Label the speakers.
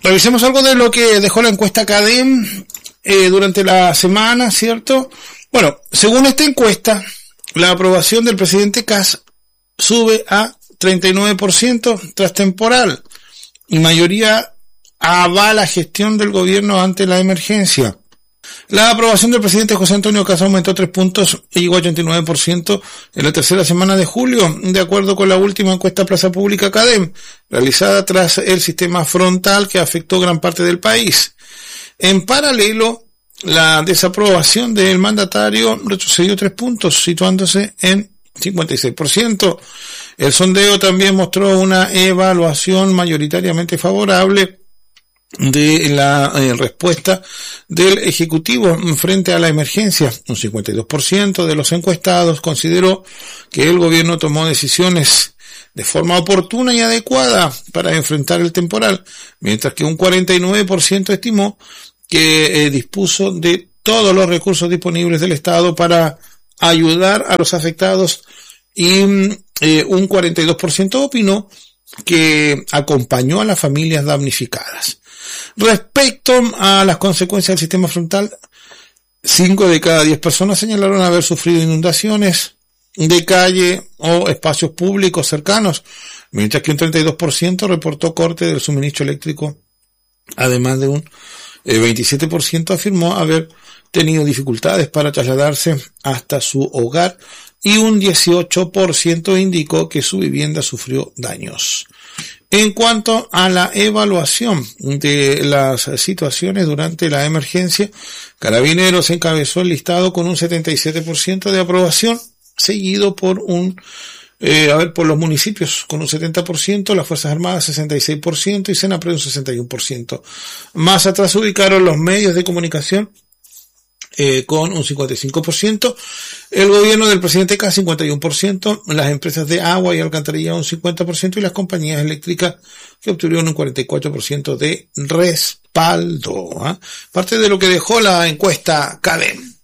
Speaker 1: Revisemos algo de lo que dejó la encuesta CADEM durante la semana, ¿cierto? Bueno, según esta encuesta, la aprobación del presidente Kast sube a 39% tras temporal y mayoría avala gestión del gobierno ante la emergencia. La aprobación del presidente José Antonio Kast aumentó 3 puntos y llegó a 89% en la tercera semana de julio, de acuerdo con la última encuesta Plaza Pública CADEM, realizada tras el sistema frontal que afectó gran parte del país. En paralelo, la desaprobación del mandatario retrocedió 3 puntos, situándose en 56%. El sondeo también mostró una evaluación mayoritariamente favorable de la respuesta del Ejecutivo frente a la emergencia. Un 52% de los encuestados consideró que el gobierno tomó decisiones de forma oportuna y adecuada para enfrentar el temporal, mientras que un 49% estimó que dispuso de todos los recursos disponibles del Estado para ayudar a los afectados y un 42% opinó que acompañó a las familias damnificadas. Respecto a las consecuencias del sistema frontal, 5 de cada 10 personas señalaron haber sufrido inundaciones de calle o espacios públicos cercanos, mientras que un 32% reportó corte del suministro eléctrico, además de un 27% afirmó haber tenido dificultades para trasladarse hasta su hogar y un 18% indicó que su vivienda sufrió daños. En cuanto a la evaluación de las situaciones durante la emergencia, Carabineros encabezó el listado con un 77% de aprobación, seguido por por los municipios con un 70%, las Fuerzas Armadas 66% y Senapred un 61%. Más atrás se ubicaron los medios de comunicación con un 55%, el gobierno del presidente Kast 51%, las empresas de agua y alcantarillado un 50% y las compañías eléctricas que obtuvieron un 44% de respaldo. Parte de lo que dejó la encuesta CADEM.